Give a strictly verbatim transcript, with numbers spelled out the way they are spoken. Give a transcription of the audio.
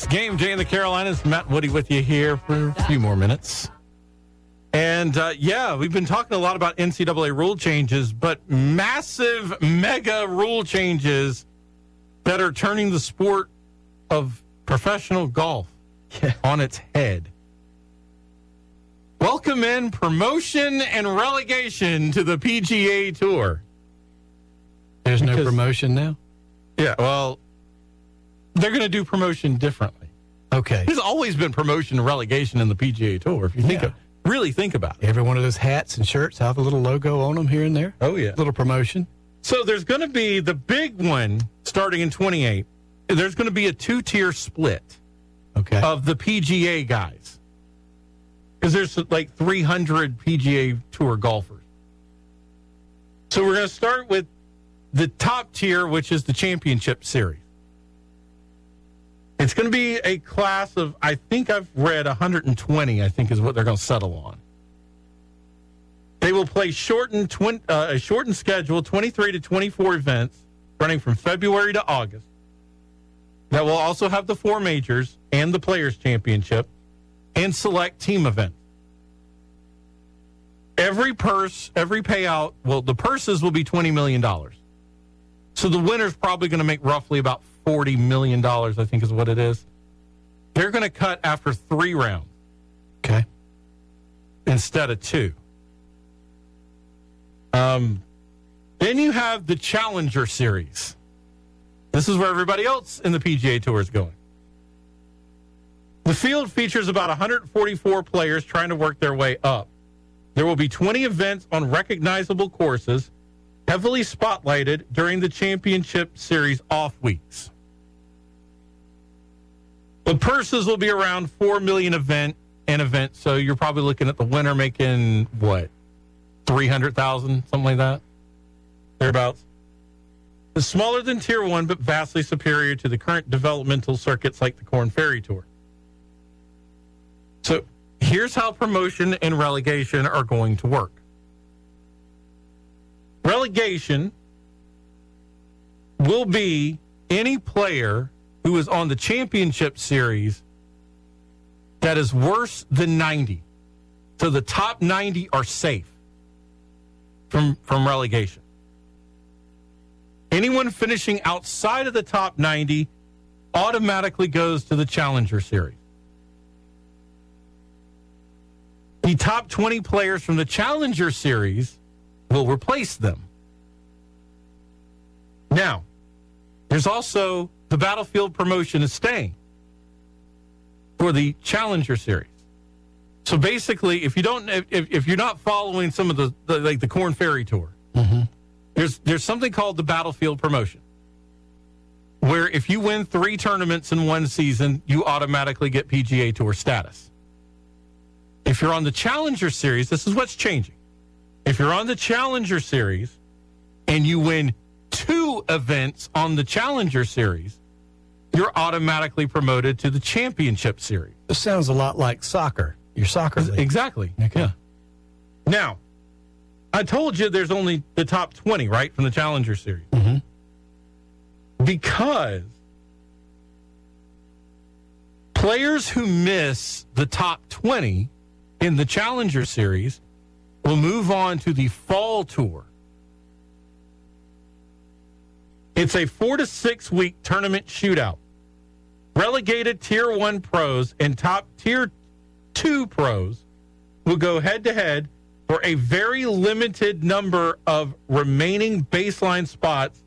It's game day in the Carolinas. Matt Woody with you here for a few more minutes. And, uh, yeah, we've been talking a lot about N C double A rule changes, but massive, mega rule changes that are turning the sport of professional golf yeah. on its head. Welcome in promotion and relegation to the P G A Tour. There's because, no promotion now? Yeah, well, they're going to do promotion differently. Okay. There's always been promotion and relegation in the P G A Tour, if you think yeah. of really think about it. Every one of those hats and shirts have a little logo on them here and there. Oh, yeah. Little promotion. So there's going to be the big one starting in twenty-eight. There's going to be a two-tier split okay. of the P G A guys. Because there's like three hundred P G A Tour golfers. So we're going to start with the top tier, which is the Championship Series. It's going to be a class of, I think I've read one hundred twenty, I think is what they're going to settle on. They will play shortened twin, uh, a shortened schedule, twenty-three to twenty-four events, running from February to August. That will also have the four majors and the Players' Championship and select team events. Every purse, every payout, well, the purses will be twenty million dollars. So the winner's probably going to make roughly about forty million dollars, I think is what it is. They're going to cut after three rounds. Okay. Instead of two. Um, then you have the Challenger Series. This is where everybody else in the P G A Tour is going. The field features about one hundred forty-four players trying to work their way up. There will be twenty events on recognizable courses, heavily spotlighted during the Championship Series off weeks. The purses will be around four million dollars event an event, so you're probably looking at the winner making, what, three hundred thousand dollars, something like that? Thereabouts. It's smaller than Tier one, but vastly superior to the current developmental circuits like the Korn Ferry Tour. So here's how promotion and relegation are going to work. Relegation will be any player who is on the Championship Series that is worse than ninety. So the top ninety are safe from, from relegation. Anyone finishing outside of the top ninety automatically goes to the Challenger Series. The top twenty players from the Challenger Series will replace them. Now, there's also the Battlefield promotion is staying for the Challenger Series. So basically, if you don't, if, if you're not following some of the, the like the Korn Ferry Tour, mm-hmm. there's there's something called the Battlefield promotion, where if you win three tournaments in one season, you automatically get P G A Tour status. If you're on the Challenger Series, this is what's changing. If you're on the Challenger Series and you win two events on the Challenger Series, you're automatically promoted to the Championship Series. This sounds a lot like soccer. Your soccer league. Exactly. Okay. Yeah. Now, I told you there's only the top twenty, right, from the Challenger Series. Mm-hmm. Because players who miss the top twenty in the Challenger Series will move on to the Fall Tour. It's a four to six week tournament shootout. Relegated Tier one pros and top Tier two pros will go head-to-head for a very limited number of remaining baseline spots